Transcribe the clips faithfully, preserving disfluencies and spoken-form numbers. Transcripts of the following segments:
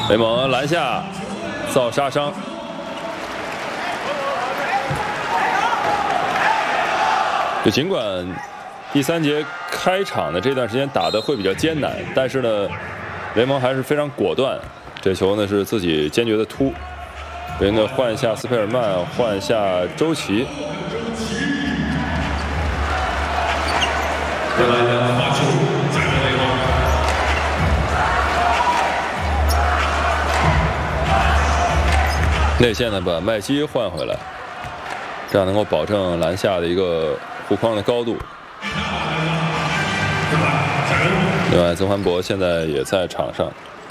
雷蒙篮下造杀伤。就尽管第三节开场的这段时间打得会比较艰难，但是呢，雷蒙还是非常果断。这球呢是自己坚决的突，别人呢换下斯佩尔曼，换下周琦。 再来两罚球，再来雷蒙。 内线呢把麦基换回来，这样能够保证篮下的一个护框的高度。另外，曾焕博现在也在场上。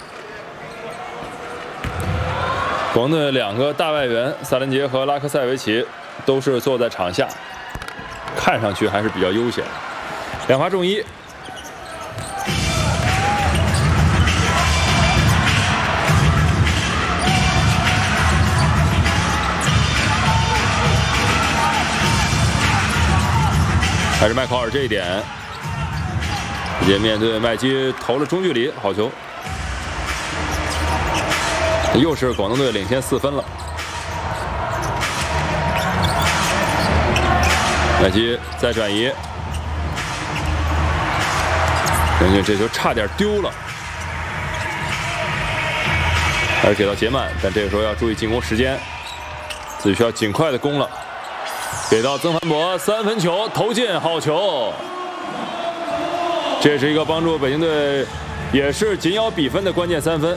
广东队两个大外援萨林杰和拉科塞维奇都是坐在场下，看上去还是比较悠闲。两罚中一。还是麦考尔这一点，直接面对麦基投了中距离，好球！又是广东队领先四分了。麦基再转移，人家这球差点丢了，还是给到杰曼，但这个时候要注意进攻时间，自己需要尽快的攻了。给到曾凡博三分球投进，好球！这是一个帮助北京队也是紧咬比分的关键三分。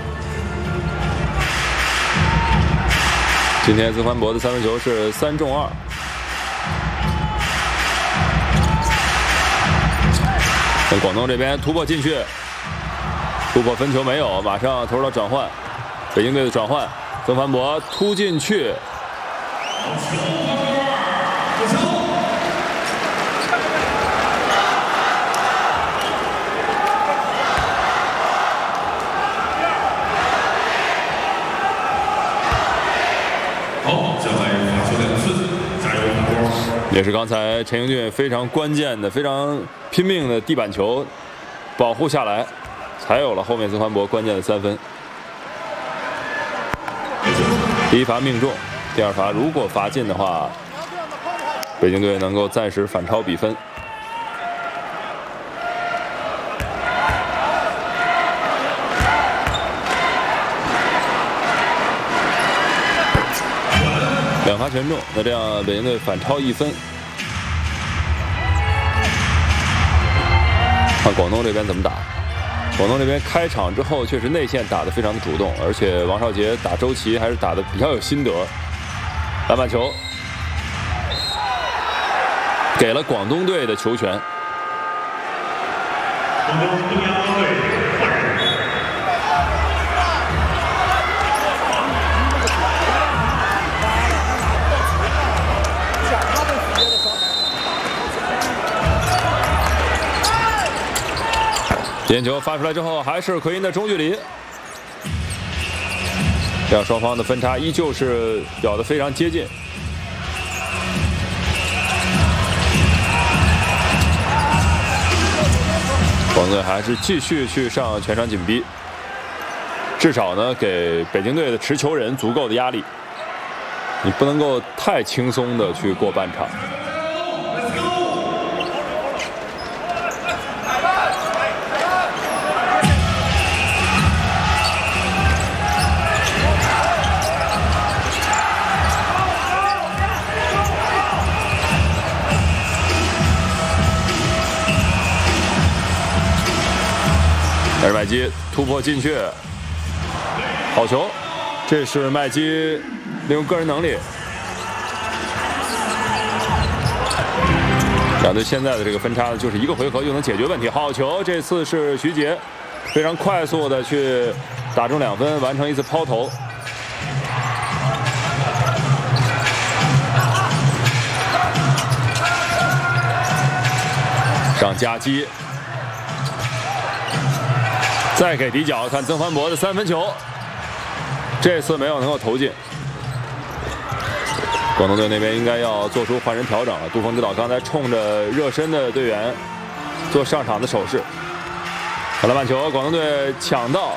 今天曾凡博的三分球是三中二。那广东这边突破进去，突破分球没有，马上投入到转换，北京队的转换，曾凡博突进去。也是刚才陈英俊非常关键的、非常拼命的地板球保护下来，才有了后面曾焕博关键的三分。第一罚命中，第二罚如果罚进的话，北京队能够暂时反超比分。两罚全中，那这样北京队反超一分。看广东这边怎么打。广东这边开场之后确实内线打得非常的主动，而且王少杰打周琦还是打得比较有心得。篮板球给了广东队的球权。 广东东阳队换人。 点球发出来之后，还是奎因的中距离，这样双方的分差依旧是咬得非常接近。广东队还是继续去上全场紧逼，至少呢给北京队的持球人足够的压力，你不能够太轻松的去过半场。还是麦基突破进去，好球！这是麦基利用个人能力，两队现在的这个分差呢，就是一个回合就能解决问题。好球！这次是徐杰非常快速的去打中两分，完成一次抛投。上夹击。再给底角，看曾凡博的三分球，这次没有能够投进。广东队那边应该要做出换人调整了。杜锋指导刚才冲着热身的队员做上场的手势。篮板球，广东队抢到，